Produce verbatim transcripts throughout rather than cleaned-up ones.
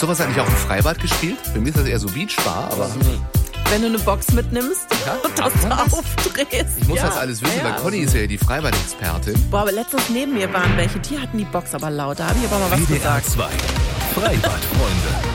sowas eigentlich auch im Freibad gespielt? Bei mir ist das eher so Beachbar, aber... Wenn du eine Box mitnimmst Ja, und das da aufdrehst. Ich muss ja. das alles wissen, ja, weil Conny ist ja die Freibad-Expertin. Boah, aber letztens neben mir waren welche, die hatten die Box aber laut. Da habe ich aber mal was W D R gesagt. zwei. Freibad-Freunde.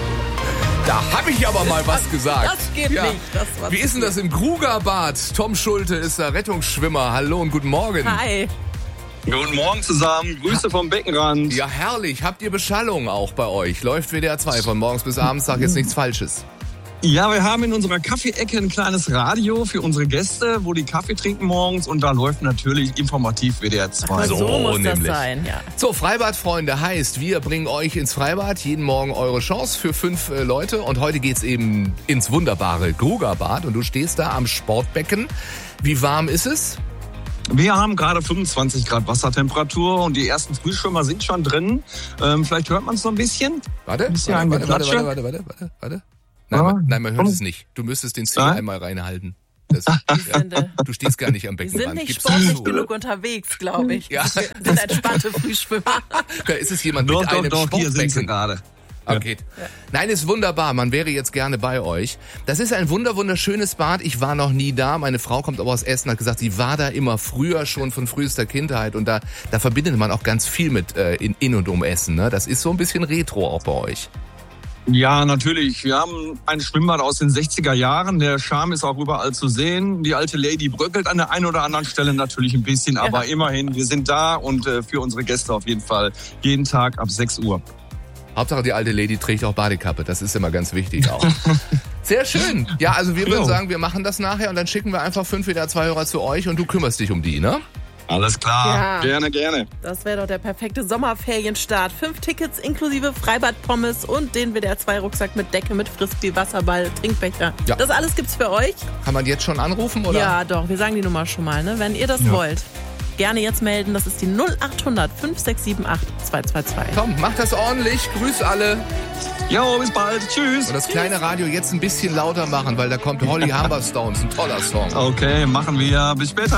Da habe ich aber mal was gesagt. Das geht Ja. nicht. Das war Wie ist denn das im Grugerbad? Tom Schulte ist der Rettungsschwimmer. Hallo und guten Morgen. Hi. Guten Morgen zusammen, Grüße vom Beckenrand. Ja, herrlich. Habt ihr Beschallung auch bei euch? Läuft W D R zwei von morgens bis abends, sag jetzt nichts Falsches. Ja, wir haben in unserer Kaffeeecke ein kleines Radio für unsere Gäste, wo die Kaffee trinken morgens und da läuft natürlich informativ W D R zwei. So, So muss nämlich. das sein, ja. So, Freibadfreunde heißt, wir bringen euch ins Freibad, jeden Morgen eure Chance für fünf äh, Leute und heute geht's eben ins wunderbare Grugerbad und du stehst da am Sportbecken. Wie warm ist es? Wir haben gerade fünfundzwanzig Grad Wassertemperatur und die ersten Frühschwimmer sind schon drin. Ähm, vielleicht hört man es noch ein bisschen. Warte, Ein bisschen warte, warte, warte, Geklatsche. warte, warte, warte, warte. Nein, Ja. man, nein, man hört Komm. es nicht. Du müsstest den Zeh Nein? einmal reinhalten. Das, sind, äh, ja, du stehst gar nicht am Wir Beckenrand. sind nicht Gib's sportlich zu. genug unterwegs, glaube ich. Ja. Wir sind entspannte Frühschwimmer. Da ist es jemand Doch, mit doch, einem doch, hier sind sie Sportbecken. gerade. Okay. Nein, ist wunderbar. Man wäre jetzt gerne bei euch. Das ist ein wunder wunderschönes Bad. Ich war noch nie da. Meine Frau kommt aber aus Essen, hat gesagt, sie war da immer früher schon von frühester Kindheit und da, da verbindet man auch ganz viel mit äh, in, in und um Essen. Ne? Das ist so ein bisschen Retro auch bei euch. Ja, natürlich. Wir haben ein Schwimmbad aus den sechziger Jahren. Der Charme ist auch überall zu sehen. Die alte Lady bröckelt an der einen oder anderen Stelle natürlich ein bisschen, aber immerhin, wir sind da und äh, für unsere Gäste auf jeden Fall jeden Tag ab sechs Uhr. Hauptsache die alte Lady trägt auch Badekappe. Das ist immer ganz wichtig auch. Sehr schön. Ja, also wir würden Jo. sagen, wir machen das nachher und dann schicken wir einfach fünf W D R zwei Hörer zu euch und du kümmerst dich um die, ne? Alles klar. Ja. Gerne, gerne. Das wäre doch der perfekte Sommerferienstart. Fünf Tickets inklusive Freibad-Pommes und den W D R zwei Rucksack mit Decke, mit Frisbee, Wasserball, Trinkbecher. Ja. Das alles gibt's für euch. Kann man jetzt schon anrufen, oder? Ja, doch. Wir sagen die Nummer schon mal, ne? Wenn ihr das Ja. wollt. Gerne jetzt melden. Das ist die null acht hundert fünf sechs sieben acht zwei zwei zwei. Komm, mach das ordentlich. Grüß alle. Jo, bis bald. Tschüss. Und das kleine Radio jetzt ein bisschen lauter machen, weil da kommt Holly Humberstones, ein toller Song. Okay, machen wir. Bis später.